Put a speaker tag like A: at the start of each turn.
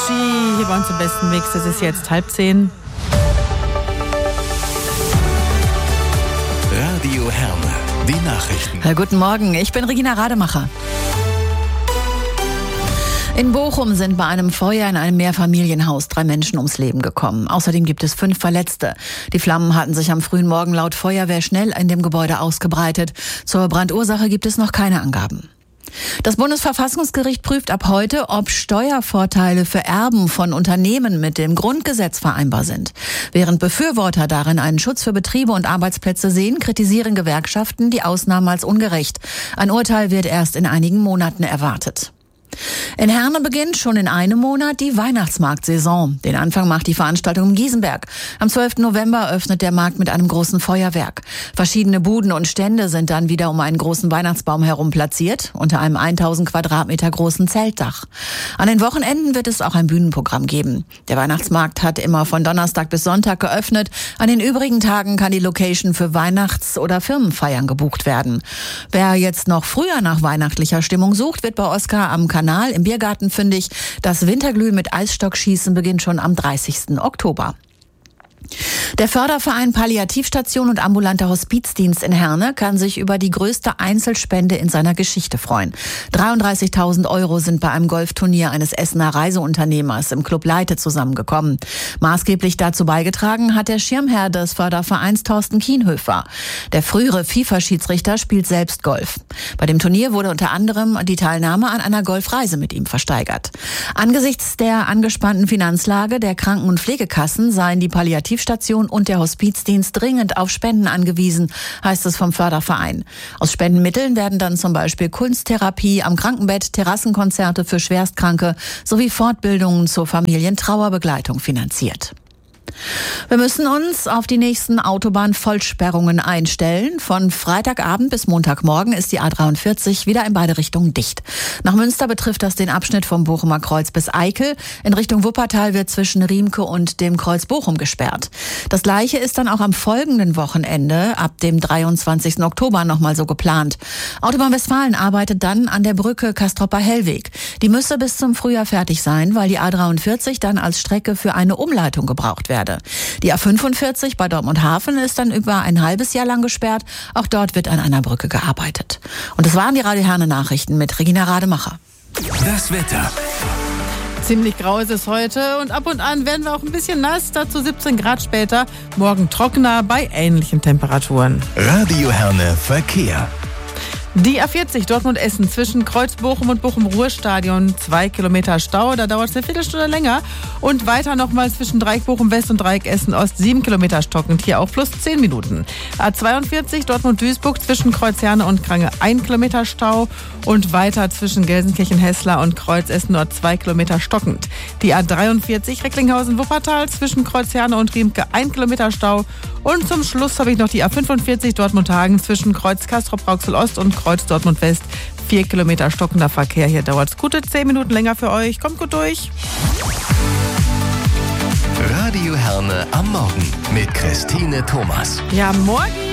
A: Hier bei uns im besten Mix, es ist jetzt 9:30.
B: Radio Herne, die Nachrichten.
C: Guten Morgen, ich bin Regina Rademacher. In Bochum sind bei einem Feuer in einem Mehrfamilienhaus 3 Menschen ums Leben gekommen. Außerdem gibt es 5 Verletzte. Die Flammen hatten sich am frühen Morgen laut Feuerwehr schnell in dem Gebäude ausgebreitet. Zur Brandursache gibt es noch keine Angaben. Das Bundesverfassungsgericht prüft ab heute, ob Steuervorteile für Erben von Unternehmen mit dem Grundgesetz vereinbar sind. Während Befürworter darin einen Schutz für Betriebe und Arbeitsplätze sehen, kritisieren Gewerkschaften die Ausnahme als ungerecht. Ein Urteil wird erst in einigen Monaten erwartet. In Herne beginnt schon in einem Monat die Weihnachtsmarktsaison. Den Anfang macht die Veranstaltung im Giesenberg. Am 12. November öffnet der Markt mit einem großen Feuerwerk. Verschiedene Buden und Stände sind dann wieder um einen großen Weihnachtsbaum herum platziert, unter einem 1000 Quadratmeter großen Zeltdach. An den Wochenenden wird es auch ein Bühnenprogramm geben. Der Weihnachtsmarkt hat immer von Donnerstag bis Sonntag geöffnet. An den übrigen Tagen kann die Location für Weihnachts- oder Firmenfeiern gebucht werden. Wer jetzt noch früher nach weihnachtlicher Stimmung sucht, wird bei Oskar am Kanal im Biergarten fündig. Das Winterglühen mit Eisstockschießen beginnt schon am 30. Oktober. Der Förderverein Palliativstation und ambulanter Hospizdienst in Herne kann sich über die größte Einzelspende in seiner Geschichte freuen. 33.000 € sind bei einem Golfturnier eines Essener Reiseunternehmers im Club Leite zusammengekommen. Maßgeblich dazu beigetragen hat der Schirmherr des Fördervereins Thorsten Kienhöfer. Der frühere FIFA-Schiedsrichter spielt selbst Golf. Bei dem Turnier wurde unter anderem die Teilnahme an einer Golfreise mit ihm versteigert. Angesichts der angespannten Finanzlage der Kranken- und Pflegekassen seien die Palliativstation und der Hospizdienst dringend auf Spenden angewiesen, heißt es vom Förderverein. Aus Spendenmitteln werden dann zum Beispiel Kunsttherapie am Krankenbett, Terrassenkonzerte für Schwerstkranke sowie Fortbildungen zur Familientrauerbegleitung finanziert. Wir müssen uns auf die nächsten Autobahnvollsperrungen einstellen. Von Freitagabend bis Montagmorgen ist die A43 wieder in beide Richtungen dicht. Nach Münster betrifft das den Abschnitt vom Bochumer Kreuz bis Eickel. In Richtung Wuppertal wird zwischen Riemke und dem Kreuz Bochum gesperrt. Das Gleiche ist dann auch am folgenden Wochenende, ab dem 23. Oktober, nochmal so geplant. Autobahn Westfalen arbeitet dann an der Brücke Castropper-Hellweg. Die müsse bis zum Frühjahr fertig sein, weil die A43 dann als Strecke für eine Umleitung gebraucht werde. Die A45 bei Dortmund-Hafen ist dann über ein halbes Jahr lang gesperrt. Auch dort wird an einer Brücke gearbeitet. Und das waren die Radio Herne Nachrichten mit Regina Rademacher.
B: Das Wetter.
A: Ziemlich grau ist es heute und ab und an werden wir auch ein bisschen nass, dazu 17 Grad später. Morgen trockener bei ähnlichen Temperaturen.
B: Radio Herne Verkehr.
A: Die A40 Dortmund-Essen zwischen Kreuz Bochum und Bochum-Ruhr-Stadion 2 Kilometer Stau, da dauert es eine Viertelstunde länger. Und weiter nochmal zwischen Dreieck Bochum-West und Dreieck Essen-Ost 7 Kilometer stockend, hier auch plus 10 Minuten. A42 Dortmund-Duisburg zwischen Kreuz Herne und Krange 1 Kilometer Stau und weiter zwischen Gelsenkirchen-Hessler und Kreuz Essen-Nord 2 Kilometer stockend. Die A43 Recklinghausen-Wuppertal zwischen Kreuz Herne und Riemke 1 Kilometer Stau. Und zum Schluss habe ich noch die A45 Dortmund-Hagen zwischen Kreuz Castrop-Rauxel-Ost und Kreuz Dortmund-West. 4 Kilometer stockender Verkehr. Hier dauert es gute 10 Minuten länger für euch. Kommt gut durch.
B: Radio Herne am Morgen mit Christine Thomas.
A: Ja, morgen